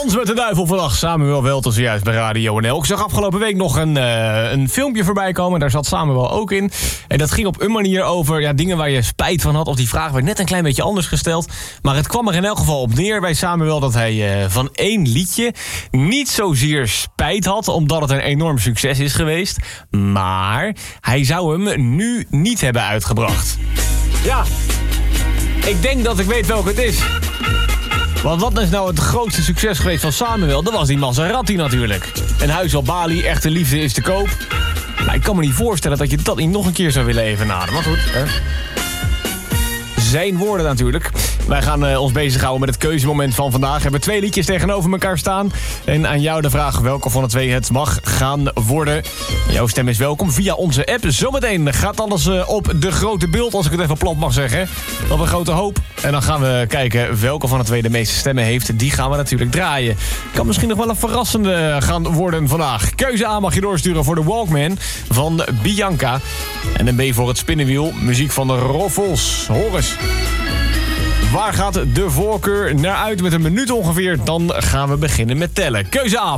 Dans met de duivel vannacht. Samuel Welten zojuist bij Radio NL. Ik zag afgelopen week nog een filmpje voorbij komen. Daar zat Samuel ook in. En dat ging op een manier over dingen waar je spijt van had. Of die vraag werd net een klein beetje anders gesteld. Maar het kwam er in elk geval op neer bij Samuel dat hij van één liedje niet zozeer spijt had, omdat het een enorm succes is geweest. Maar hij zou hem nu niet hebben uitgebracht. Ja, ik denk dat ik weet welke het is. Want wat is nou het grootste succes geweest van Samuel? Dat was die Maserati natuurlijk. Een huis op Bali, echte liefde is te koop. Maar ik kan me niet voorstellen dat je dat niet nog een keer zou willen evenaren. Maar goed, hè? Zijn woorden natuurlijk. Wij gaan ons bezighouden met het keuzemoment van vandaag. We hebben 2 liedjes tegenover elkaar staan. En aan jou de vraag welke van de 2 het mag gaan worden. Jouw stem is welkom via onze app. Zometeen gaat alles op de grote beeld, als ik het even plat mag zeggen. Op een grote hoop. En dan gaan we kijken welke van de 2 de meeste stemmen heeft. Die gaan we natuurlijk draaien. Kan misschien nog wel een verrassende gaan worden vandaag. Keuze A mag je doorsturen voor de Walkman van Bianca. En een B voor het spinnenwiel. Muziek van de Roffels. Hoor eens. Waar gaat de voorkeur naar uit met een minuut ongeveer? Dan gaan we beginnen met tellen. Keuze A